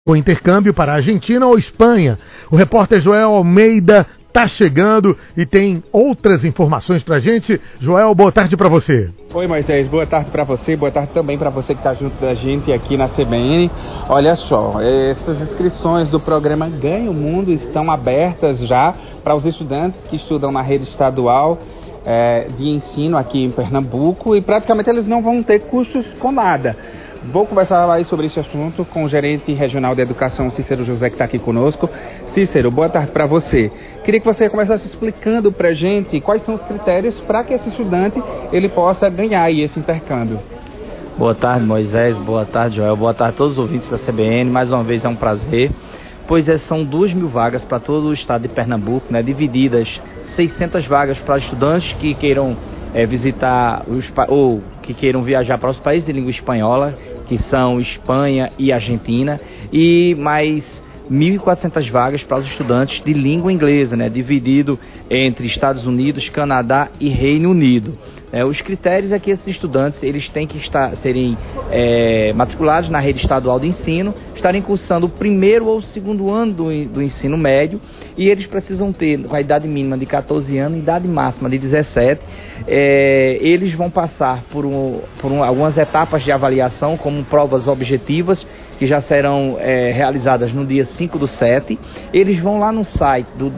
O intercâmbio para a Argentina ou Espanha. O repórter Joel Almeida está chegando e tem outras informações para a gente. Joel, boa tarde para você. Oi, Moisés, boa tarde para você, boa tarde também para você que está junto da gente aqui na CBN. Olha só, essas inscrições do programa Ganha o Mundo estão abertas já para os estudantes que estudam na rede estadual de ensino aqui em Pernambuco e praticamente eles não vão ter custos com nada. Vou conversar aí sobre esse assunto com o gerente regional de educação, Cícero José, que está aqui conosco. Cícero, boa tarde para você. Queria que você começasse explicando para a gente quais são os critérios para que esse estudante ele possa ganhar aí esse intercâmbio. Boa tarde, Moisés. Boa tarde, Joel. Boa tarde a todos os ouvintes da CBN. Mais uma vez é um prazer. Pois são 2.000 vagas para todo o estado de Pernambuco, né, divididas 600 vagas para estudantes que queiram visitar ou que queiram viajar para os países de língua espanhola, que são Espanha e Argentina, e mais 1.400 vagas para os estudantes de língua inglesa, né, dividido entre Estados Unidos, Canadá e Reino Unido. Os critérios é que esses estudantes eles têm que serem matriculados na rede estadual de ensino, estarem cursando o primeiro ou o segundo ano do ensino médio, e eles precisam ter, com a idade mínima de 14 anos e idade máxima de 17, eles vão passar por algumas etapas de avaliação, como provas objetivas, que já serão realizadas no dia 5/7. Eles vão lá no site do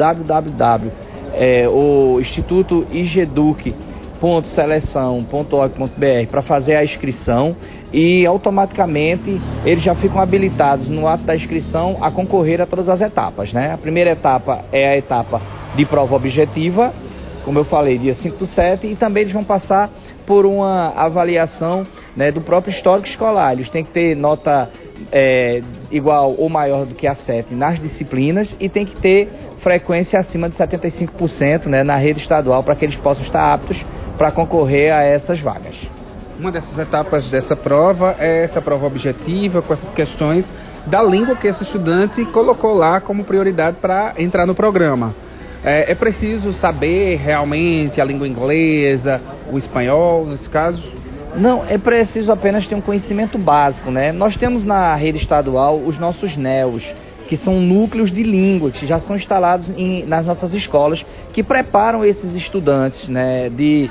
www.institutoigeduc.seleção.org.br para fazer a inscrição e automaticamente eles já ficam habilitados no ato da inscrição a concorrer a todas as etapas, né? A primeira etapa é a etapa de prova objetiva, como eu falei, dia 5/7, e também eles vão passar por uma avaliação, né, do próprio histórico escolar. Eles têm que ter nota igual ou maior do que a 7 nas disciplinas e tem que ter frequência acima de 75%, né, na rede estadual, para que eles possam estar aptos para concorrer a essas vagas. Uma dessas etapas dessa prova é essa prova objetiva, com essas questões da língua que esse estudante colocou lá como prioridade para entrar no programa. É preciso saber realmente a língua inglesa, o espanhol, nesse caso? Não, é preciso apenas ter um conhecimento básico, né? Nós temos na rede estadual os nossos NEOs, que são núcleos de língua, que já são instalados nas nossas escolas, que preparam esses estudantes, né,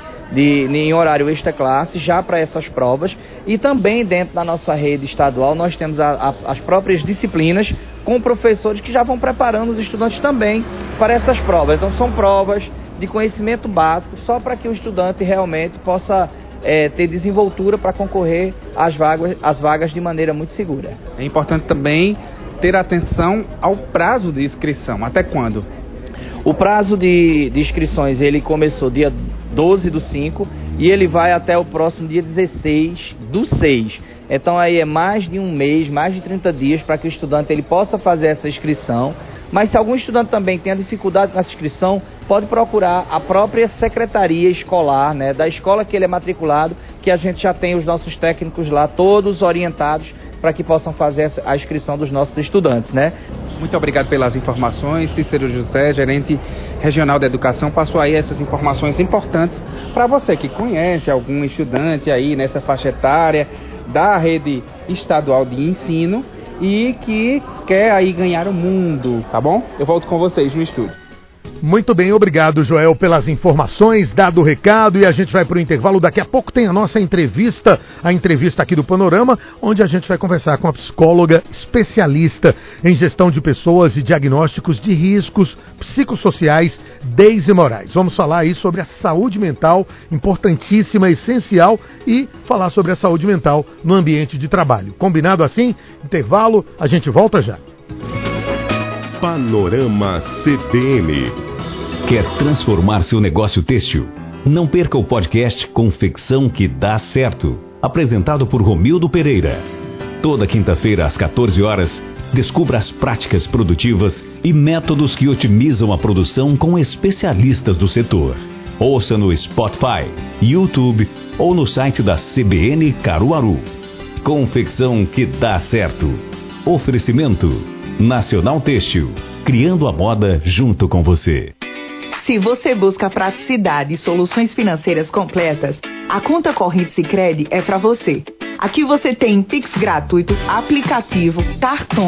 em horário extra-classe, já para essas provas. E também dentro da nossa rede estadual nós temos as próprias disciplinas com professores que já vão preparando os estudantes também para essas provas. Então são provas de conhecimento básico, só para que o estudante realmente possa ter desenvoltura para concorrer às vagas de maneira muito segura. É importante também ter atenção ao prazo de inscrição. Até quando? O prazo de inscrições ele começou dia 12/5 e ele vai até o próximo dia 16/6. Então aí é mais de um mês, mais de 30 dias para que o estudante ele possa fazer essa inscrição. Mas se algum estudante também tenha dificuldade com essa inscrição, pode procurar a própria secretaria escolar, né, da escola que ele é matriculado, que a gente já tem os nossos técnicos lá todos orientados para que possam fazer a inscrição dos nossos estudantes, né? Muito obrigado pelas informações. Cícero José, gerente regional de educação, passou aí essas informações importantes para você que conhece algum estudante aí nessa faixa etária da rede estadual de ensino e que quer aí ganhar o mundo, tá bom? Eu volto com vocês no estúdio. Muito bem, obrigado, Joel, pelas informações, dado o recado, e a gente vai para o intervalo. Daqui a pouco tem a nossa entrevista, a entrevista aqui do Panorama, onde a gente vai conversar com a psicóloga especialista em gestão de pessoas e diagnósticos de riscos psicossociais, Deise Moraes. Vamos falar aí sobre a saúde mental, importantíssima, essencial, e falar sobre a saúde mental no ambiente de trabalho. Combinado assim? Intervalo, a gente volta já. Panorama CBN. Quer transformar seu negócio têxtil? Não perca o podcast Confecção que Dá Certo, apresentado por Romildo Pereira. Toda quinta-feira às 14 horas, descubra as práticas produtivas e métodos que otimizam a produção com especialistas do setor. Ouça no Spotify, YouTube ou no site da CBN Caruaru. Confecção que Dá Certo. Oferecimento Nacional Têxtil, criando a moda junto com você. Se você busca praticidade e soluções financeiras completas, a conta corrente Sicredi é para você. Aqui você tem Pix gratuito, aplicativo, cartão